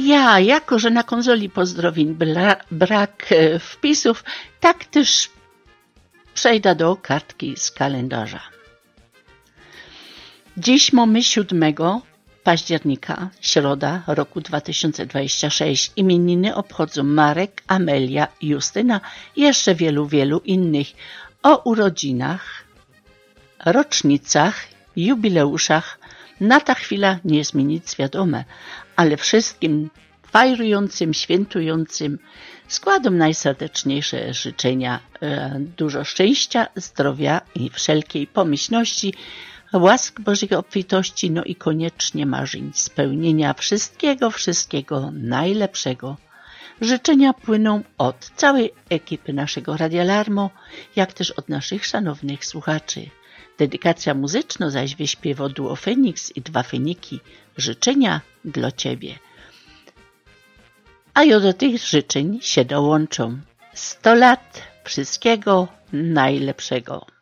ja, jako że na konzoli pozdrowień brak wpisów, tak też przejdę do kartki z kalendarza. Dziś mamy 7 października, środa roku 2026. Imieniny obchodzą Marek, Amelia, Justyna i jeszcze wielu innych. O urodzinach, rocznicach, jubileuszach na ta chwila nie jest mi nic wiadome, ale wszystkim fajrującym, świętującym składam najserdeczniejsze życzenia, dużo szczęścia, zdrowia i wszelkiej pomyślności, łask Bożej obfitości, no i koniecznie marzeń, spełnienia wszystkiego najlepszego. Życzenia płyną od całej ekipy naszego Radia Larmo, jak też od naszych szanownych słuchaczy. Dedykacja muzyczna zaś wyśpiewa duo Feniks i 2 Feniki. Życzenia dla Ciebie. A ja do tych życzeń się dołączą. 100 lat wszystkiego najlepszego.